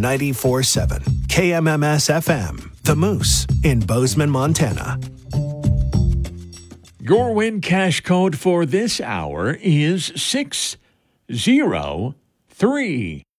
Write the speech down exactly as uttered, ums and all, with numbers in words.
ninety-four point seven K M M S F M, The Moose in Bozeman, Montana. Your win cash code for this hour is six zero three.